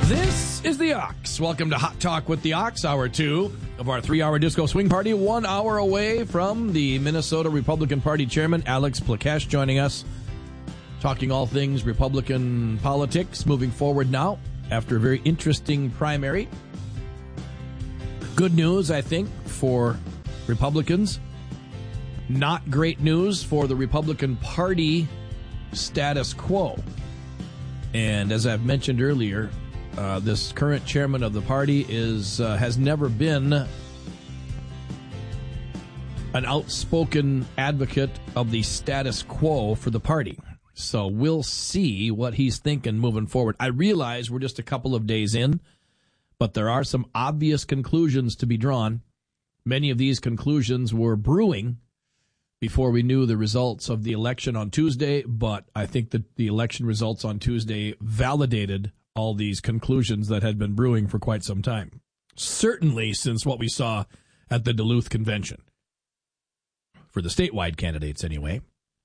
This is the Ox. Welcome to Hot Talk with the Ox, Hour 2 of our 3-hour disco swing party. 1 hour away from the Minnesota Republican Party Chairman, Alex Plekesh, joining us, talking all things Republican politics moving forward now after a very interesting primary. Good news, I think, for Republicans. Not great news for the Republican Party status quo. And as I've mentioned earlier, this current chairman of the party has never been an outspoken advocate of the status quo for the party. So we'll see what he's thinking moving forward. I realize we're just a couple of days in, but there are some obvious conclusions to be drawn. Many of these conclusions were brewing before we knew the results of the election on Tuesday, but I think that the election results on Tuesday validated all these conclusions that had been brewing for quite some time. Certainly since what we saw at the Duluth convention. For the statewide candidates, anyway.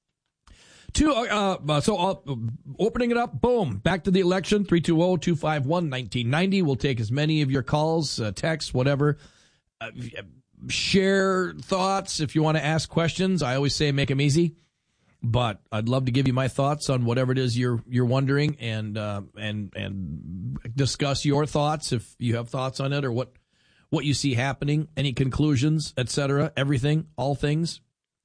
Opening it up, boom, back to the election, 320-251-1990. We'll take as many of your calls, texts, whatever. Share thoughts if you want to ask questions. I always say make them easy. But I'd love to give you my thoughts on whatever it is you're wondering, and discuss your thoughts if you have thoughts on it, or what you see happening, any conclusions, etc. Everything, all things.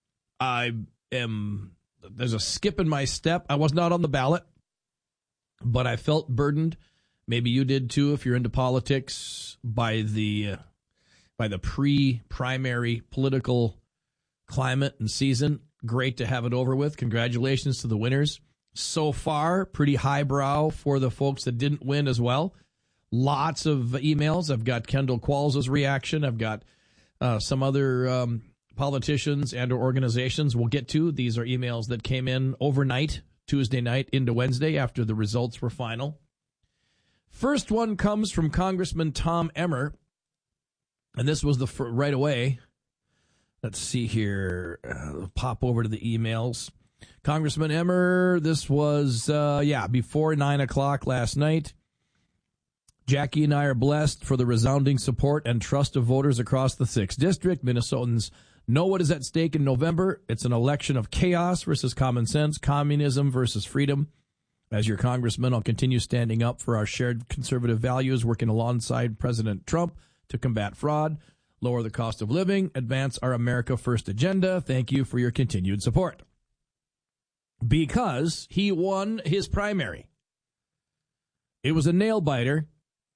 There's a skip in my step. I was not on the ballot, but I felt burdened. Maybe you did too, if you're into politics, by the pre-primary political climate and season. Great to have it over with. Congratulations to the winners. So far, pretty highbrow for the folks that didn't win as well. Lots of emails. I've got Kendall Qualls' reaction. I've got some other politicians and or organizations we'll get to. These are emails that came in overnight, Tuesday night into Wednesday after the results were final. First one comes from Congressman Tom Emmer, and this was right away. Let's see here. Pop over to the emails. Congressman Emmer, this was, before 9 o'clock last night. Jackie and I are blessed for the resounding support and trust of voters across the 6th District. Minnesotans know what is at stake in November. It's an election of chaos versus common sense, communism versus freedom. As your congressman, I'll continue standing up for our shared conservative values, working alongside President Trump to combat fraud, lower the cost of living, advance our America First agenda. Thank you for your continued support. Because he won his primary. It was a nail-biter,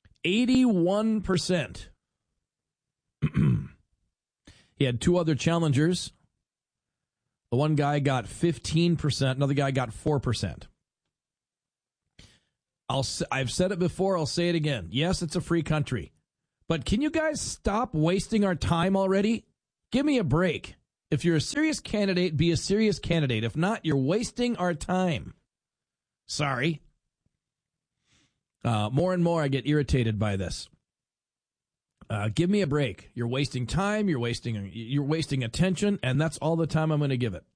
81%. He had two other challengers. The one guy got 15%, another guy got 4%. I've said it before, I'll say it again. Yes, it's a free country. But can you guys stop wasting our time already? Give me a break. If you're a serious candidate, be a serious candidate. If not, you're wasting our time. Sorry. More and more I get irritated by this. Give me a break. You're wasting time, you're wasting attention, and that's all the time I'm going to give it.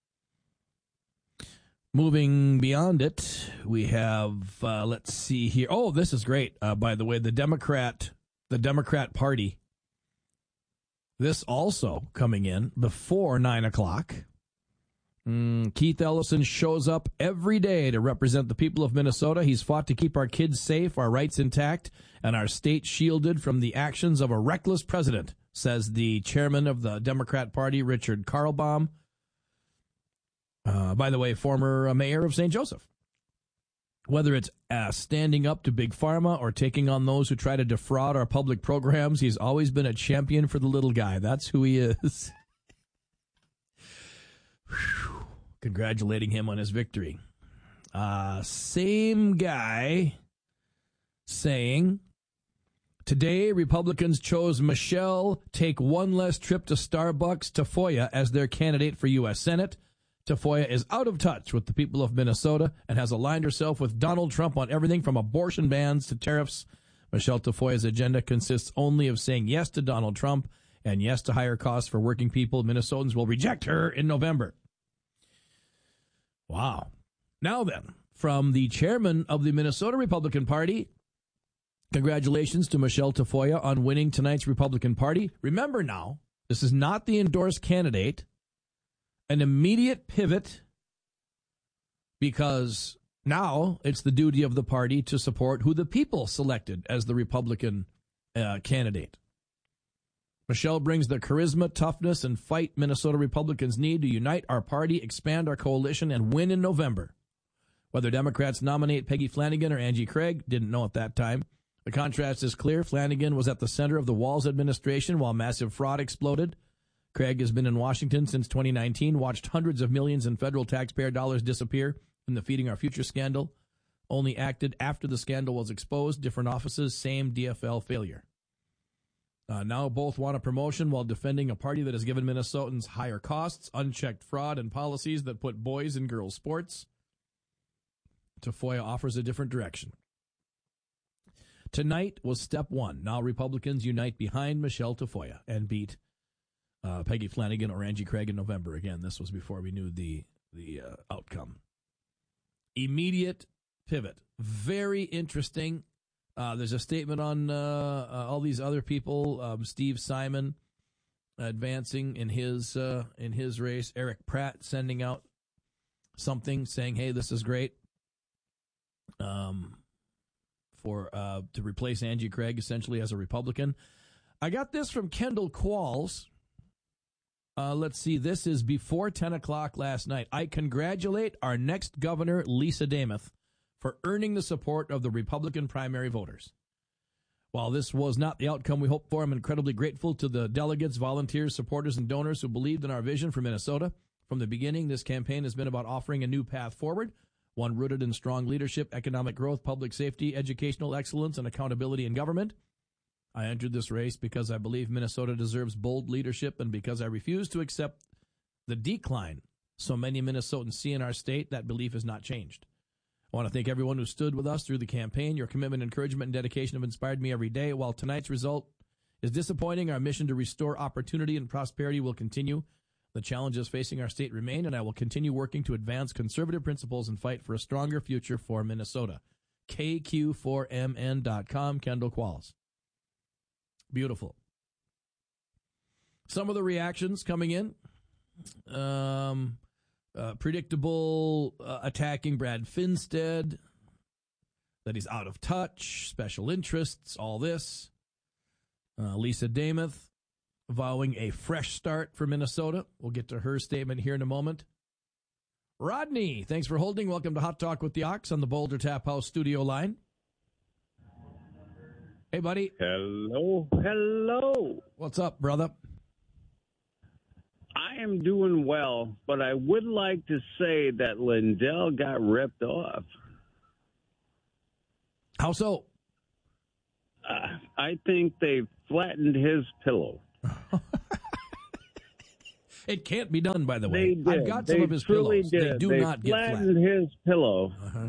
Moving beyond it, we have, let's see here. Oh, this is great, by the way, the Democrat Party. This also coming in before 9 o'clock. Keith Ellison shows up every day to represent the people of Minnesota. He's fought to keep our kids safe, our rights intact, and our state shielded from the actions of a reckless president, says the chairman of the Democrat Party, Richard Karlbaum. By the way, former mayor of St. Joseph. Whether it's standing up to Big Pharma or taking on those who try to defraud our public programs, he's always been a champion for the little guy. That's who he is. Congratulating him on his victory. Same guy saying, today Republicans chose Michelle Take One Less Trip to Starbucks Tafoya as their candidate for U.S. Senate. Tafoya is out of touch with the people of Minnesota and has aligned herself with Donald Trump on everything from abortion bans to tariffs. Michelle Tafoya's agenda consists only of saying yes to Donald Trump and yes to higher costs for working people. Minnesotans will reject her in November. Wow. Now then, from the chairman of the Minnesota Republican Party, Congratulations to Michelle Tafoya on winning tonight's Republican Party. Remember now, this is not the endorsed candidate. An immediate pivot, because now it's the duty of the party to support who the people selected as the Republican candidate. Michelle brings the charisma, toughness, and fight Minnesota Republicans need to unite our party, expand our coalition, and win in November. Whether Democrats nominate Peggy Flanagan or Angie Craig, didn't know at that time. The contrast is clear. Flanagan was at the center of the Walz administration while massive fraud exploded. Craig has been in Washington since 2019, watched hundreds of millions in federal taxpayer dollars disappear in the Feeding Our Future scandal, only acted after the scandal was exposed, different offices, same DFL failure. Now both want a promotion while defending a party that has given Minnesotans higher costs, unchecked fraud, and policies that put boys and girls sports. Tafoya offers a different direction. Tonight was step one. Now Republicans unite behind Michelle Tafoya and beat Peggy Flanagan or Angie Craig in November. Again, this was before we knew the outcome. Immediate pivot. Very interesting. There's a statement on all these other people. Steve Simon advancing in his race. Eric Pratt sending out something saying, "Hey, this is great." To replace Angie Craig essentially as a Republican. I got this from Kendall Qualls. Let's see. This is before 10 o'clock last night. I congratulate our next governor, Lisa Damuth, for earning the support of the Republican primary voters. While this was not the outcome we hoped for, I'm incredibly grateful to the delegates, volunteers, supporters, and donors who believed in our vision for Minnesota. From the beginning, this campaign has been about offering a new path forward, one rooted in strong leadership, economic growth, public safety, educational excellence, and accountability in government. I entered this race because I believe Minnesota deserves bold leadership and because I refuse to accept the decline so many Minnesotans see in our state. That belief has not changed. I want to thank everyone who stood with us through the campaign. Your commitment, encouragement, and dedication have inspired me every day. While tonight's result is disappointing, our mission to restore opportunity and prosperity will continue. The challenges facing our state remain, and I will continue working to advance conservative principles and fight for a stronger future for Minnesota. KQ4MN.com, Kendall Qualls. Beautiful. Some of the reactions coming in. Predictable attacking Brad Finstead, that he's out of touch, special interests, all this. Lisa Damuth vowing a fresh start for Minnesota. We'll get to her statement here in a moment. Rodney, thanks for holding. Welcome to Hot Talk with the Ox on the Boulder Tap House studio line. Hey, buddy. Hello. Hello. What's up, brother? I am doing well, but I would like to say that Lindell got ripped off. How so? I think they flattened his pillow. It can't be done, by the way. They did. I've got some of his pillows. Did. They do not get flat. They flattened his pillow. Uh-huh.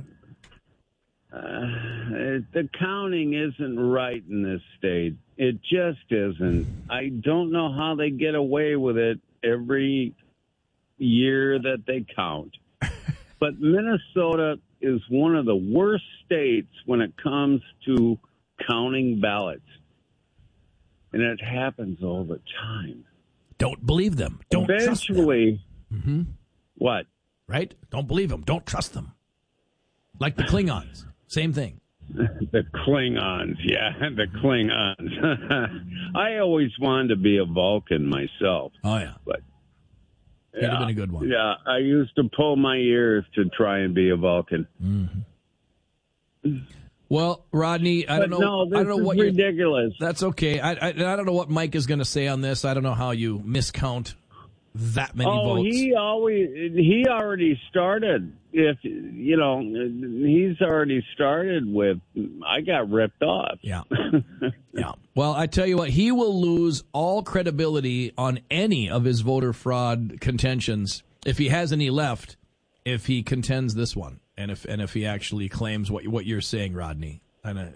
The counting isn't right in this state. It just isn't. I don't know how they get away with it every year that they count. But Minnesota is one of the worst states when it comes to counting ballots. And it happens all the time. Don't believe them. Don't Eventually, trust them. What? Right? Don't believe them. Don't trust them. Like the Klingons. Same thing. The Klingons, yeah, the Klingons. I always wanted to be a Vulcan myself. Oh, yeah. But It'd have been a good one. Yeah, I used to pull my ears to try and be a Vulcan. Mm-hmm. Well, Rodney, I don't know what ridiculous. That's okay. I don't know what Mike is going to say on this. I don't know how you miscount that many votes. He already started. If you know, he's already started with. I got ripped off. Yeah, yeah. Well, I tell you what, he will lose all credibility on any of his voter fraud contentions if he has any left. If he contends this one, and if he actually claims what you're saying, Rodney, and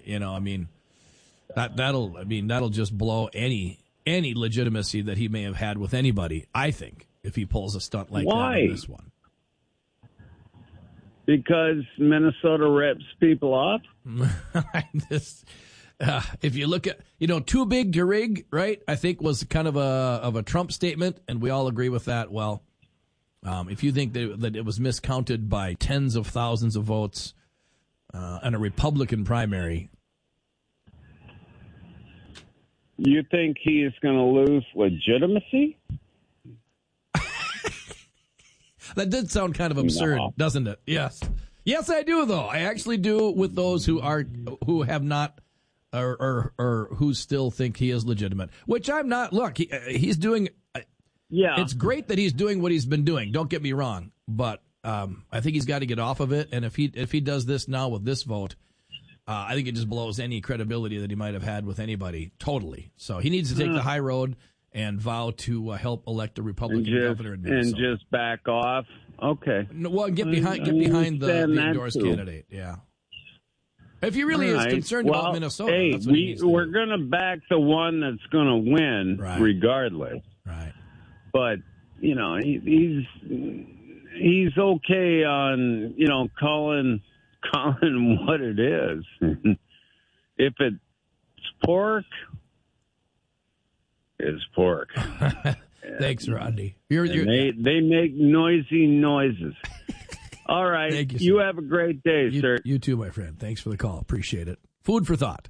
that'll just blow any legitimacy that he may have had with anybody. I think if he pulls a stunt like that in this one. Because Minnesota rips people off? If you look at, too big to rig, right? I think was kind of a Trump statement, and we all agree with that. Well, if you think that it was miscounted by tens of thousands of votes in a Republican primary, you think he is going to lose legitimacy? That did sound kind of absurd, doesn't it? Yes. Yes, I do, though. I actually do with those who have not or who still think he is legitimate, which I'm not. Look, he's doing. Yeah. It's great that he's doing what he's been doing. Don't get me wrong. But I think he's got to get off of it. And if he does this now with this vote, I think it just blows any credibility that he might have had with anybody totally. So he needs to take the high road and vow to help elect a Republican governor in Minnesota. And just back off. Okay. No, well, get behind the endorsed candidate. Yeah. If he really is concerned about Minnesota, hey, that's what he needs to we're do. going to back the one that's going to win, regardless. Right. But he's okay on calling what it is. If it's pork, it's pork. Thanks, Rodney. They make noisy noises. All right. Thank you, you have a great day, sir. You too, my friend. Thanks for the call. Appreciate it. Food for thought.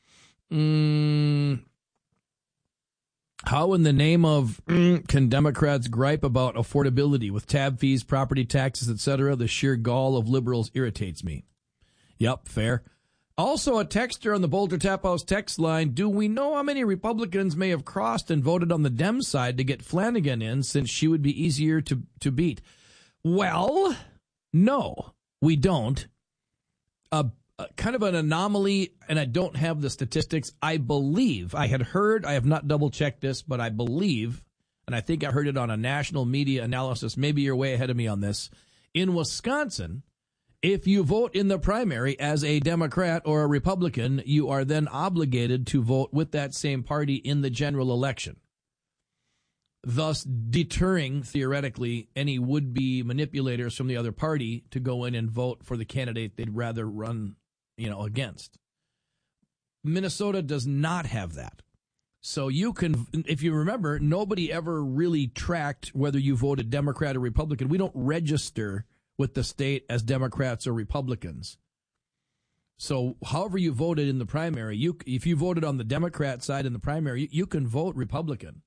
How in the name of can Democrats gripe about affordability with tab fees, property taxes, etc.? The sheer gall of liberals irritates me. Yep, fair. Also, a texter on the Boulder Tap House text line, do we know how many Republicans may have crossed and voted on the Dem side to get Flanagan in, since she would be easier to beat? Well, no, we don't. Kind of an anomaly, and I don't have the statistics. I believe, I had heard, I have not double-checked this, but I believe, and I think I heard it on a national media analysis, maybe you're way ahead of me on this, in Wisconsin, if you vote in the primary as a Democrat or a Republican, you are then obligated to vote with that same party in the general election, thus deterring, theoretically, any would-be manipulators from the other party to go in and vote for the candidate they'd rather run, against. Minnesota does not have that. So you can, if you remember, nobody ever really tracked whether you voted Democrat or Republican. We don't register with the state as Democrats or Republicans. So however you voted in the primary, if you voted on the Democrat side in the primary, you can vote Republican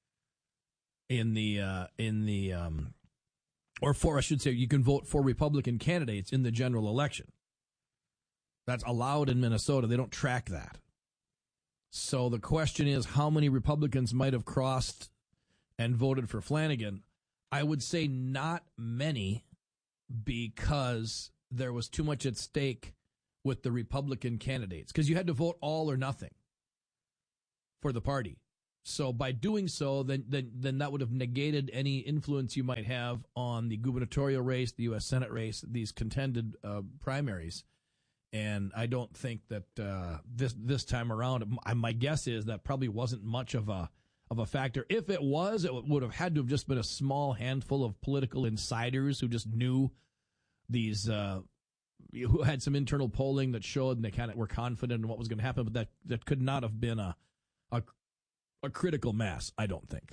you can vote for Republican candidates in the general election. That's allowed in Minnesota. They don't track that. So the question is, how many Republicans might have crossed and voted for Flanagan? I would say not many, because there was too much at stake with the Republican candidates, because you had to vote all or nothing for the party. So by doing so, then that would have negated any influence you might have on the gubernatorial race, the U.S. Senate race, these contended primaries. And I don't think that this time around, my guess is that probably wasn't much of a factor. If it was, it would have had to have just been a small handful of political insiders who just knew these, who had some internal polling that showed, and they kind of were confident in what was going to happen. But that could not have been a critical mass, I don't think.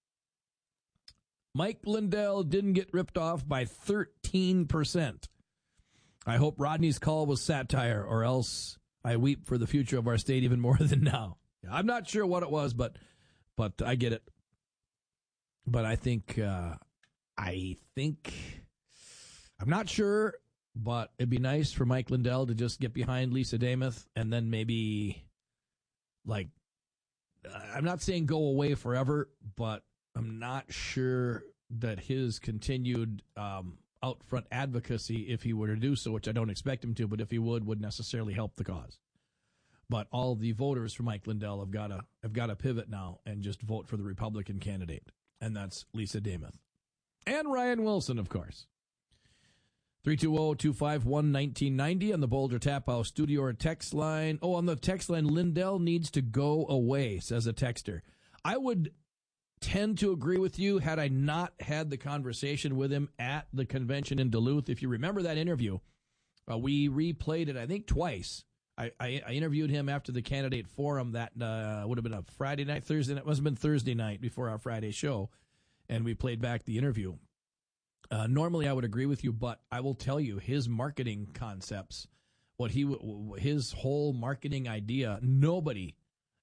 Mike Lindell didn't get ripped off by 13%. I hope Rodney's call was satire, or else I weep for the future of our state even more than now. I'm not sure what it was, but I get it. But I think I'm not sure, but it'd be nice for Mike Lindell to just get behind Lisa Demuth and then maybe, I'm not saying go away forever, but I'm not sure that his continued out front advocacy, if he were to do so, which I don't expect him to, but if he would necessarily help the cause. But all the voters for Mike Lindell have got to pivot now and just vote for the Republican candidate, and that's Lisa Demuth. And Ryan Wilson, of course. 320-251-1990 on the Boulder Tap House studio or text line. Oh, on the text line, Lindell needs to go away, says a texter. I would tend to agree with you had I not had the conversation with him at the convention in Duluth. If you remember that interview, we replayed it, I think, twice I interviewed him after the candidate forum that would have been a Friday night, Thursday night. It must have been Thursday night before our Friday show, and we played back the interview. Normally, I would agree with you, but I will tell you his marketing concepts, his whole marketing idea. Nobody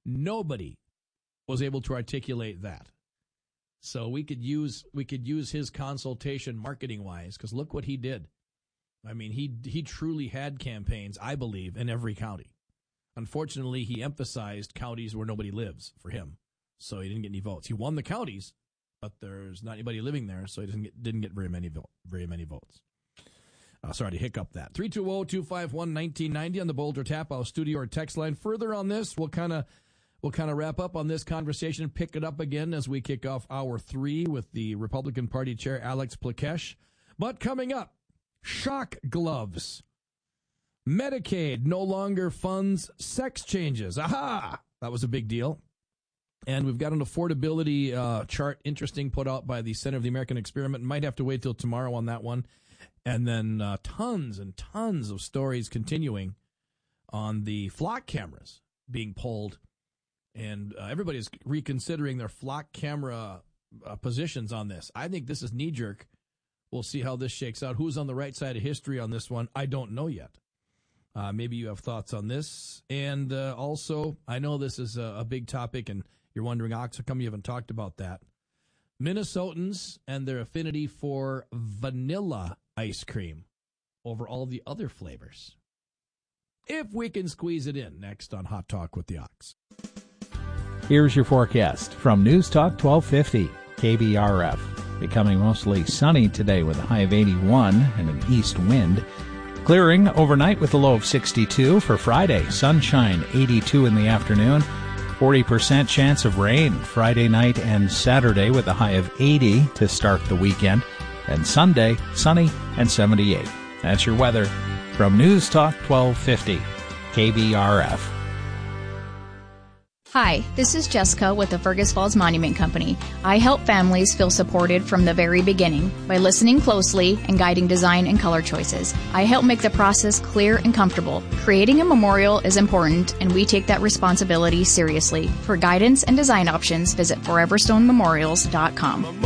was able to articulate that. So we could use his consultation marketing wise, because look what he did. I mean, he truly had campaigns, I believe, in every county. Unfortunately, he emphasized counties where nobody lives for him, so he didn't get any votes. He won the counties, but there's not anybody living there, so he didn't get very many votes. Sorry to hiccup that. 320-251-1990 on the Boulder Tap House studio or text line. Further on this, we'll kind of wrap up on this conversation, pick it up again as we kick off hour 3 with the Republican Party Chair Alex Plekesh. But coming up, shock gloves. Medicaid no longer funds sex changes. Aha! That was a big deal. And we've got an affordability chart, interesting, put out by the Center of the American Experiment. Might have to wait till tomorrow on that one. And then tons and tons of stories continuing on the flock cameras being pulled. And everybody's reconsidering their flock camera positions on this. I think this is knee-jerk. We'll see how this shakes out. Who's on the right side of history on this one? I don't know yet. Maybe you have thoughts on this. And also, I know this is a big topic, and you're wondering, Ox, how come you haven't talked about that? Minnesotans and their affinity for vanilla ice cream over all the other flavors. If we can squeeze it in, next on Hot Talk with the Ox. Here's your forecast from News Talk 1250, KBRF. Becoming mostly sunny today with a high of 81 and an east wind. Clearing overnight with a low of 62 for Friday. Sunshine 82 in the afternoon. 40% chance of rain Friday night and Saturday with a high of 80 to start the weekend. And Sunday, sunny and 78. That's your weather from News Talk 1250, KBRF. Hi, this is Jessica with the Fergus Falls Monument Company. I help families feel supported from the very beginning by listening closely and guiding design and color choices. I help make the process clear and comfortable. Creating a memorial is important, and we take that responsibility seriously. For guidance and design options, visit foreverstonememorials.com.